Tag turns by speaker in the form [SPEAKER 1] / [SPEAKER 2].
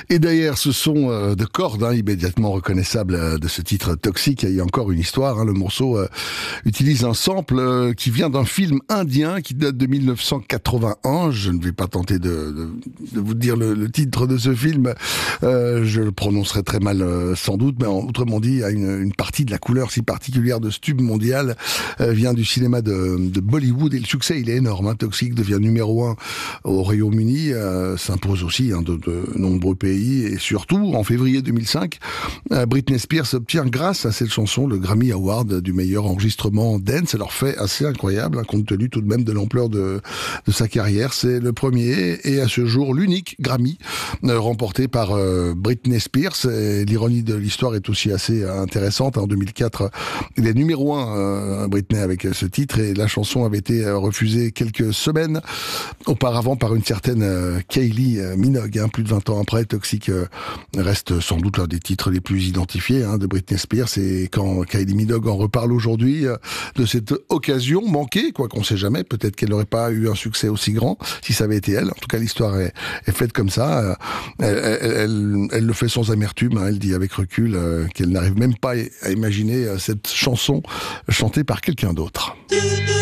[SPEAKER 1] Et d'ailleurs, ce son de cordes immédiatement reconnaissable de ce titre Toxique. Il y a encore une histoire. Le morceau utilise un sample qui vient d'un film indien qui date de 1981. Je ne vais pas tenter de vous dire le titre de ce film. Je le prononcerai très mal sans doute, mais autrement dit, une partie de la couleur si particulière de ce tube mondial vient du cinéma de Bollywood. Et le succès, il est énorme. Toxique devient numéro 1 au Royaume-Uni, s'impose aussi de nombreux pays. Et surtout, en février 2005, Britney Spears obtient grâce à cette chanson le Grammy Award du meilleur enregistrement dance. Alors fait assez incroyable, compte tenu tout de même de l'ampleur de sa carrière. C'est le premier et à ce jour l'unique Grammy remporté par Britney Spears. Et l'ironie de l'histoire est aussi assez intéressante. En 2004, il est numéro 1 Britney avec ce titre et la chanson avait été refusée quelques semaines auparavant par une certaine Kylie Minogue, plus de 20 ans après. Toxique reste sans doute l'un des titres les plus identifiés de Britney Spears, et quand Kylie Minogue en reparle aujourd'hui de cette occasion manquée, quoi qu'on sait jamais, peut-être qu'elle n'aurait pas eu un succès aussi grand si ça avait été elle. En tout cas, l'histoire est faite comme ça. Elle le fait sans amertume. Elle dit avec recul qu'elle n'arrive même pas à imaginer cette chanson chantée par quelqu'un d'autre.